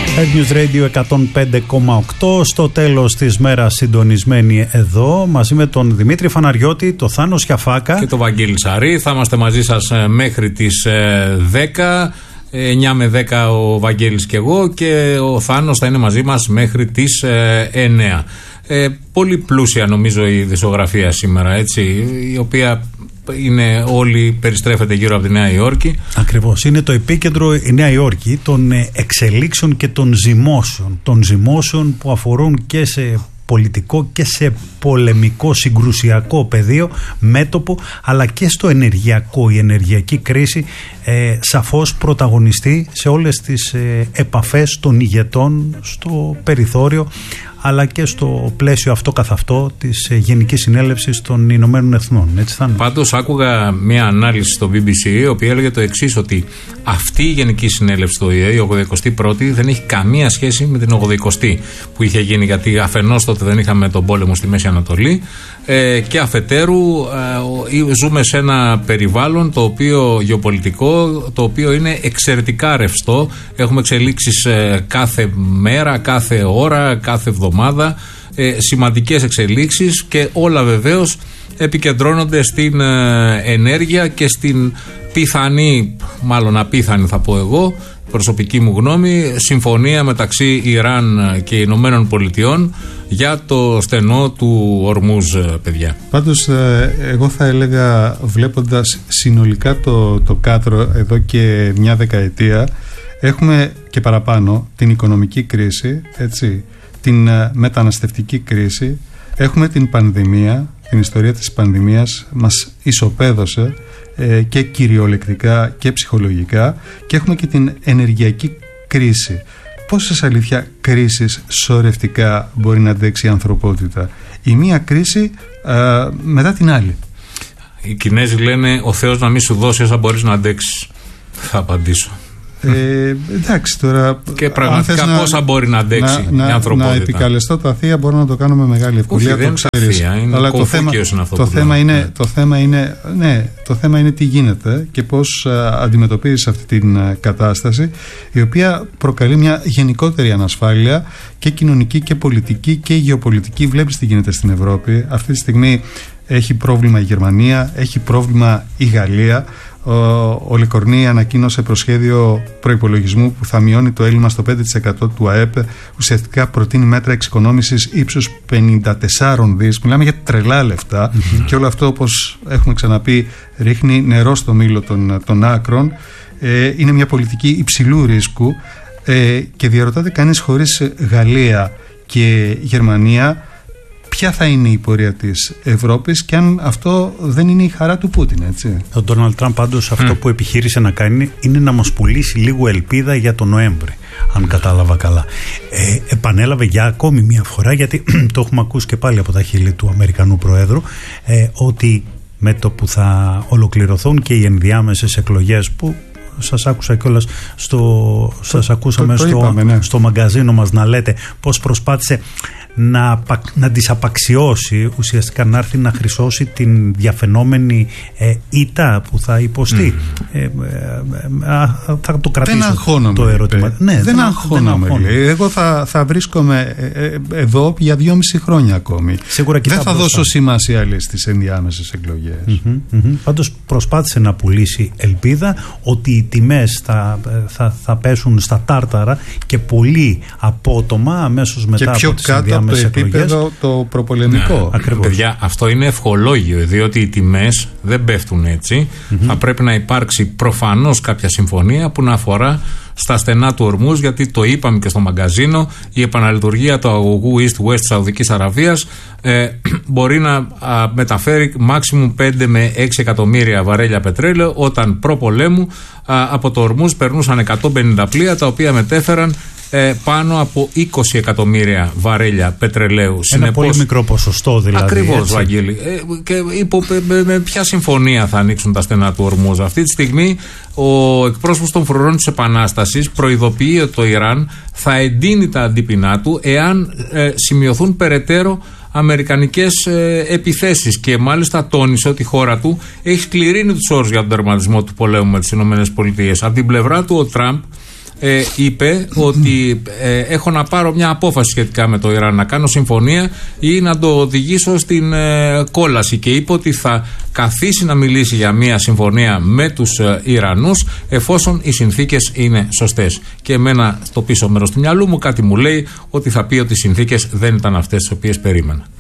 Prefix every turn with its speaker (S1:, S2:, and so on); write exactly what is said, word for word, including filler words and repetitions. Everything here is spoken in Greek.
S1: News Radio εκατόν πέντε κόμμα οκτώ, στο τέλος της μέρας συντονισμένοι εδώ μαζί με τον Δημήτρη Φαναριώτη, το Θάνο Σιαφάκα
S2: και τον Βαγγέλη Σαρή. Θα είμαστε μαζί σας μέχρι τις δέκα, εννιά με δέκα ο Βαγγέλης και εγώ, και ο Θάνος θα είναι μαζί μας μέχρι τις εννιά. Ε, πολύ πλούσια νομίζω η δισογραφία σήμερα, έτσι, η οποία είναι όλη, περιστρέφεται γύρω από τη Νέα Υόρκη.
S1: Ακριβώς, είναι το επίκεντρο η Νέα Υόρκη των εξελίξεων και των ζυμώσεων, των ζυμώσεων που αφορούν και σε πολιτικό και σε πολεμικό συγκρουσιακό πεδίο, μέτωπο, αλλά και στο ενεργειακό. Η ενεργειακή κρίση ε, σαφώς πρωταγωνιστεί σε όλες τις ε, επαφές των ηγετών στο περιθώριο, αλλά και στο πλαίσιο αυτό καθ' αυτό της ε, Γενικής Συνέλευσης των Ηνωμένων Εθνών. Έτσι θα είναι.
S2: Πάντως άκουγα μια ανάλυση στο μπι μπι σι, η οποία έλεγε το εξής, ότι αυτή η Γενική Συνέλευση του Ο Ε Ε, η ογδοηκοστή πρώτη, δεν έχει καμία σχέση με την ογδοηκοστή που είχε γίνει, γιατί αφενός τότε δεν είχαμε τον πόλεμο στη Μέση Ανατολή, ε, και αφετέρου ε, ζούμε σε ένα περιβάλλον το οποίο γεωπολιτικό, το οποίο είναι εξαιρετικά ρευστό. Έχουμε εξελίξεις ε, κάθε μέρα, κάθε ώρα, κάθε εβδομάδα, ε, σημαντικές εξελίξεις, και όλα βεβαίως επικεντρώνονται στην ε, ενέργεια και στην πιθανή, μάλλον απίθανη θα πω εγώ, προσωπική μου γνώμη, συμφωνία μεταξύ Ιράν και Ηνωμένων Πολιτειών για το στενό του Ορμούζ, παιδιά.
S3: Πάντως εγώ θα έλεγα, βλέποντας συνολικά το, το κάδρο εδώ και μια δεκαετία, έχουμε και παραπάνω την οικονομική κρίση, έτσι, την μεταναστευτική κρίση, έχουμε την πανδημία, την ιστορία της πανδημίας μας ισοπαίδωσε ε, και κυριολεκτικά και ψυχολογικά, και έχουμε και την ενεργειακή κρίση. Πόσες αλήθεια κρίσεις σωρευτικά μπορεί να αντέξει η ανθρωπότητα? Η μία κρίση ε, μετά την άλλη.
S2: Οι Κινέζοι λένε ο Θεός να μην σου δώσει όσα μπορείς να αντέξεις. Θα απαντήσω.
S3: Ε, εντάξει τώρα.
S2: Και πραγματικά πόσα να, μπορεί να αντέξει
S3: να,
S2: η ανθρωπότητα.
S3: Να επικαλεστώ τα θεία μπορώ να το κάνω με μεγάλη ευκολία.
S2: Όχι,
S3: το ξέρεις.
S2: Θεία, είναι
S3: αλλά το θέμα,
S2: είναι αυτό
S3: το
S2: που
S3: θέμα είναι, το θέμα είναι, ναι, το θέμα είναι τι γίνεται και πώς α, αντιμετωπίζεις αυτή την α, κατάσταση, η οποία προκαλεί μια γενικότερη ανασφάλεια και κοινωνική και πολιτική και γεωπολιτική. Βλέπεις τι γίνεται στην Ευρώπη. Αυτή τη στιγμή έχει πρόβλημα η Γερμανία, έχει πρόβλημα η Γαλλία. Ο, ο Λεκορνή ανακοίνωσε προσχέδιο προϋπολογισμού που θα μειώνει το έλλειμμα στο πέντε τοις εκατό του ΑΕΠ. Ουσιαστικά προτείνει μέτρα εξοικονόμησης ύψους πενήντα τέσσερα δις. Μιλάμε για τρελά λεφτά. Mm-hmm. Και όλο αυτό, όπως έχουμε ξαναπεί, ρίχνει νερό στο μήλο των, των άκρων. Ε, είναι μια πολιτική υψηλού ρίσκου, ε, και διαρωτάται κανείς, χωρίς Γαλλία και Γερμανία, ποια θα είναι η πορεία της Ευρώπης, και αν αυτό δεν είναι η χαρά του Πούτιν, έτσι.
S1: Ο Ντόναλντ Τραμπ πάντως αυτό mm. που επιχείρησε να κάνει είναι να μας πουλήσει λίγο ελπίδα για τον Νοέμβρη, αν κατάλαβα καλά. Ε, επανέλαβε για ακόμη μια φορά, γιατί το έχουμε ακούσει και πάλι από τα χείλη του Αμερικανού Προέδρου, ε, ότι με το που θα ολοκληρωθούν και οι ενδιάμεσες εκλογές, που σας άκουσα κιόλας στο, σας ακούσαμε το, το στο, είπαμε, ναι. στο μαγκαζίνο μας να λέτε πώς προσπάθησε να, να τις απαξιώσει, ουσιαστικά να έρθει να χρυσώσει την διαφαινόμενη ε, ήττα που θα υποστεί. Mm. Ε, ε, ε, θα το κρατήσω το ερώτημα.
S3: Ναι, δεν αγχώνομαι. Εγώ θα, θα βρίσκομαι ε, ε, εδώ για δυόμιση χρόνια ακόμη.
S1: Σίγουρα
S3: δεν θα, θα δώσω σημασία άλλες στις ενδιάμεσες εκλογές.
S1: Mm-hmm, mm-hmm. Πάντως προσπάθησε να πουλήσει ελπίδα ότι οι τιμές θα, θα, θα πέσουν στα τάρταρα και πολύ απότομα αμέσως μετά
S3: και
S1: από τις
S3: ενδιάμεσες το επίπεδο το προπολεμικό.
S2: Ναι, παιδιά, αυτό είναι ευχολόγιο, διότι οι τιμές δεν πέφτουν έτσι. Mm-hmm. Θα πρέπει να υπάρξει προφανώς κάποια συμφωνία που να αφορά στα στενά του Ορμούζ, γιατί το είπαμε και στο μαγκαζίνο, η επαναλειτουργία του αγωγού East-West της Σαουδικής Αραβίας ε, μπορεί να α, μεταφέρει maximum πέντε με έξι εκατομμύρια βαρέλια πετρέλαιο, όταν προ-πολέμου α, από το Ορμούζ περνούσαν εκατόν πενήντα πλοία τα οποία μετέφεραν Ε, πάνω από είκοσι εκατομμύρια βαρέλια πετρελαίου.
S1: Ένα
S2: Συνεπώς,
S1: πολύ μικρό ποσοστό δηλαδή.
S2: Ακριβώς, Βαγγέλη. Ε, και υπό, με, με ποια συμφωνία θα ανοίξουν τα στενά του Ορμούζ? Αυτή τη στιγμή ο εκπρόσωπος των φρουρών της Επανάστασης προειδοποιεί ότι το Ιράν θα εντείνει τα αντίπεινά του εάν ε, σημειωθούν περαιτέρω αμερικανικές ε, επιθέσεις, και μάλιστα τόνισε ότι η χώρα του έχει σκληρύνει τους όρους για τον τερματισμό του πολέμου με τις ΗΠΑ. Από την πλευρά του ο Τραμπ ε, είπε ότι ε, έχω να πάρω μια απόφαση σχετικά με το Ιράν, να κάνω συμφωνία ή να το οδηγήσω στην ε, κόλαση, και είπε ότι θα καθίσει να μιλήσει για μια συμφωνία με τους ε, Ιρανούς εφόσον οι συνθήκες είναι σωστές. Και εμένα στο πίσω μέρος του μυαλού μου κάτι μου λέει ότι θα πει ότι οι συνθήκες δεν ήταν αυτές τις οποίες περίμενα.